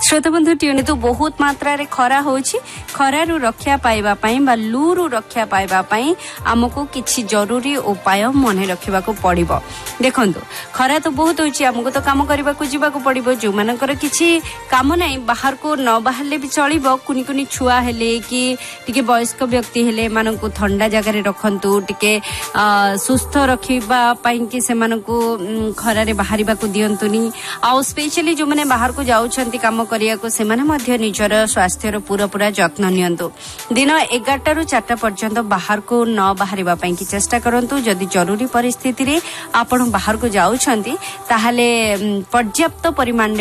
श्रोता बंधु तो बहुत मात्रा रे खरा होची खरारू रक्षा पाइबा पई बा लूरू रक्षा पाइबा पई हमको किछि जरूरी उपाय मने रखिबा को पड़िबो। देखंतु खरा तो बहुत होची हमको तो काम करबा को जीवा को पड़िबो। जो मानकर किछि काम नै बाहर को न बाहरले भी चलिबो। कुनी कुनी छुआ हेले कि टिके वयस्क व्यक्ति हेले माननको ठंडा जगह रे रखंतु टिके सुस्थ रखिबा पई कि से मानको खरा रे बाहरिबा को दियंतुनी। आ स्पेशली जो माने बाहर को जाउछंती काम करिया को से माने मध्य निजर स्वास्थ्य रो पूरा जत्न नियंतु। दिन 11 रु 4 पर्यंत बाहर को न बाहरिबा पई कि चेष्टा करंतु। जदि जरूरी परिस्थिति रे आपण बाहर को जाउछंती ताहाले पर्याप्त परिमाण